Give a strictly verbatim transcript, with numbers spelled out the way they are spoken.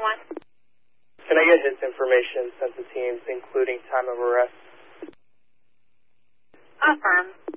one. Can I get his information sent to teams, including time of arrest? Affirm.